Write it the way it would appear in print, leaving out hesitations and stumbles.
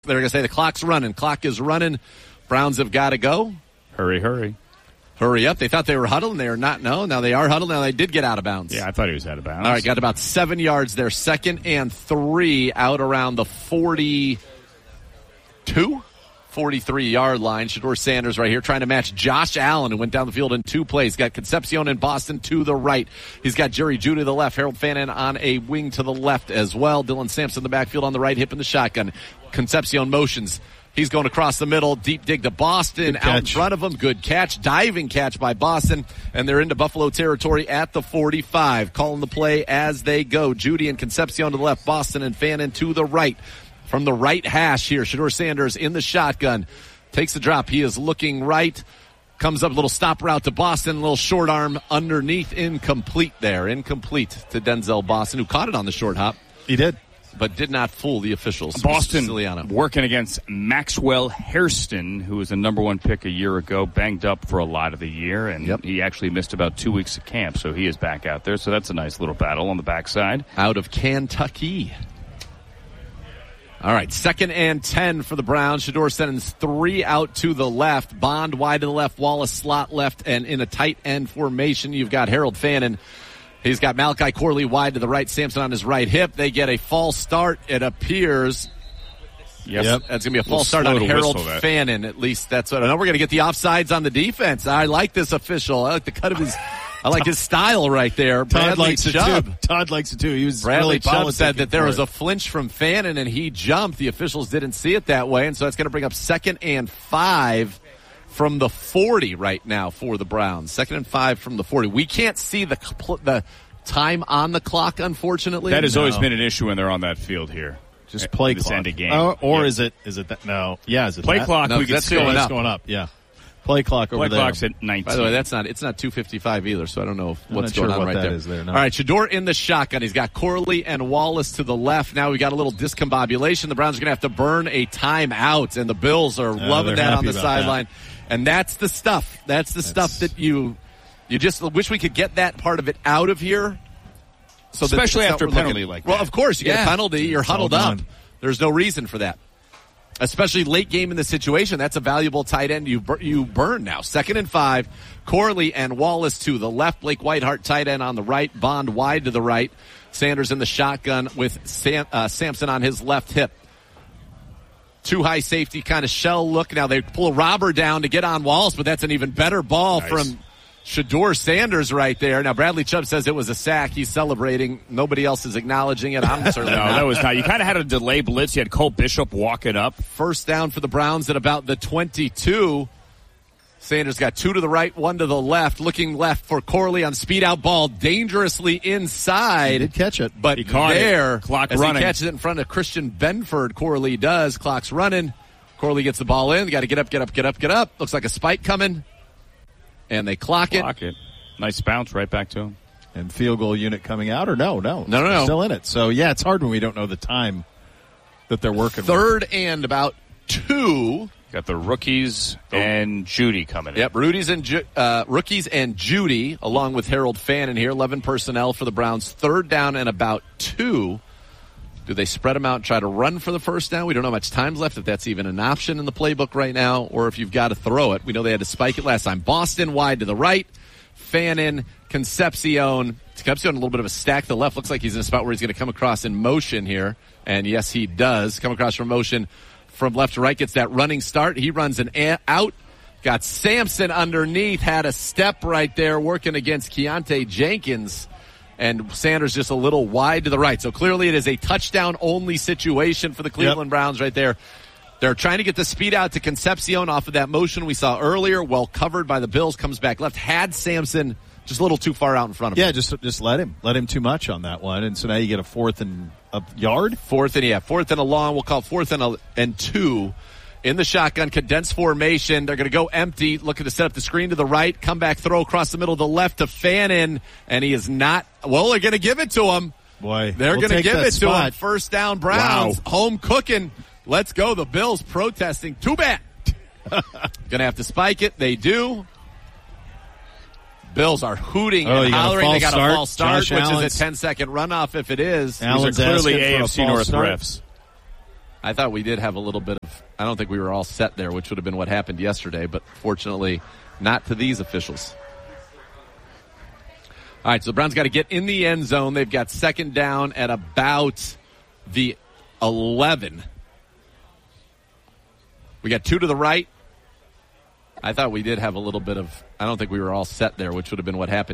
They're going to say the clock's running. Clock is running. Browns have got to go. Hurry. Hurry up. They thought they were huddled, and they are not. No, now they are huddled. Now they did get out of bounds. Yeah, I thought he was out of bounds. All right, got about 7 yards there. 2nd and 3 out around the 43-yard line. Shedeur Sanders right here trying to match Josh Allen, who went down the field in 2 plays. Got Concepcion and Boston to the right. He's got Jerry Jeudy to the left. Harold Fannin on a wing to the left as well. Dylan Sampson in the backfield on the right, hip in the shotgun. Concepcion motions. He's going across the middle, deep dig to Boston, out in front of him. Good catch, diving catch by Boston, and they're into Buffalo territory at the 45. Calling the play as they go. Jeudy and Concepcion to the left, Boston and Fannin to the right. From the right hash here, Shedeur Sanders in the shotgun. Takes the drop. He is looking right. Comes up a little stop route to Boston, a little short arm underneath. Incomplete there. Incomplete to Denzel Boston, who caught it on the short hop. He did. But did not fool the officials. Boston working against Maxwell Hairston, who was the number 1 pick a year ago, banged up for a lot of the year, and he actually missed about 2 weeks of camp, so he is back out there. So that's a nice little battle on the backside. Out of Kentucky. All right, 2nd and 10 for the Browns. Shedeur sends 3 out to the left. Bond wide to the left, Wallace slot left, and in a tight end formation, you've got Harold Fannin. He's got Malachi Corley wide to the right, Sampson on his right hip. They get a false start, it appears. Yep. That's going to be a false start on Harold Fannin. At least that's what I know. We're going to get the offsides on the defense. I like this official. I like the cut of his, I like his style right there. Todd likes it too. Todd likes it too. He was Bradley really Chubb said that there was a flinch from Fannin and he jumped. The officials didn't see it that way, and so that's going to bring up 2nd and 5 from the 40 right now for the Browns. 2nd and 5 from the 40. We can't see the time on the clock, unfortunately. That has always been an issue when they're on that field here. Just play clock. End of game. Or is it that? No. Yeah, is it play that? clock? No, we can that's see going it's up. going up, yeah. Play clock over Play there. clock's at 19. By the way, it's not 2:55 either, so I don't know what's going on what right that there. is there, no. All right, Shedeur in the shotgun. He's got Corley and Wallace to the left. Now we got a little discombobulation. The Browns are going to have to burn a timeout, and the Bills are loving that on the sideline. And that's the stuff. That's the stuff that you just wish we could get that part of it out of here. So especially after a penalty like that. Well, of course, you get a penalty. You're huddled up. There's no reason for that. Especially late game in the situation. That's a valuable tight end you burn now. 2nd and 5. Corley and Wallace to the left. Blake Whiteheart, tight end on the right. Bond wide to the right. Sanders in the shotgun with Sampson on his left hip. 2 high safety kind of shell look. Now they pull a robber down to get on Wallace, but that's an even better ball from Shedeur Sanders right there. Now Bradley Chubb says it was a sack. He's celebrating. Nobody else is acknowledging it. I'm certainly not. No, that was not. You kind of had a delay blitz. You had Cole Bishop walk it up. First down for the Browns at about the 22. Sanders got 2 to the right, 1 to the left. Looking left for Corley on speed out ball, dangerously inside. He did catch it, but he caught there, it. Clock as running. he catches it in front of Christian Benford, Corley does. Clock's running. Corley gets the ball in. Got to get up. Looks like a spike coming. And they clock it. Nice bounce right back to him. And field goal unit coming out, or no. Still in it. So, yeah, it's hard when we don't know the time that they're working 3rd and about 2. Got the rookies and Jeudy coming in. Yep, rookies and Jeudy, along with Harold Fannin here. 11 personnel for the Browns. 3rd down and about 2. Do they spread them out and try to run for the first down? We don't know how much time's left, if that's even an option in the playbook right now, or if you've got to throw it. We know they had to spike it last time. Boston wide to the right. Fannin, Concepcion a little bit of a stack to the left. Looks like he's in a spot where he's going to come across in motion here. And yes, he does come across from motion from left to right. Gets that running start. He runs an out. Got Sampson underneath. Had a step right there working against Keontae Jenkins. And Sanders just a little wide to the right. So clearly it is a touchdown-only situation for the Cleveland Browns right there. They're trying to get the speed out to Concepcion off of that motion we saw earlier. Well covered by the Bills. Comes back left. Had Sampson just a little too far out in front of him. Yeah, just let him. Let him too much on that one. And so now you get a 4th and a yard? 4th and a long. We'll call 4th and 2. In the shotgun, condensed formation. They're going to go empty, looking to set up the screen to the right. Come back, throw across the middle to the left to Fannin, and he is not. Well, they're going to give it to him. Boy, they're going to give it to him. 1st down, Browns. Wow. Home cooking. Let's go. The Bills protesting. Too bad. Going to have to spike it. They do. Bills are hooting and hollering. They got a false start, which is a 10-second runoff if it is. Allen's these are clearly AFC North refs. I thought we did have a little bit of, I don't think we were all set there, which would have been what happened yesterday, but fortunately not to these officials. All right, so the Browns got to get in the end zone. They've got second down at about the 11. We got 2 to the right. I thought we did have a little bit of, I don't think we were all set there, which would have been what happened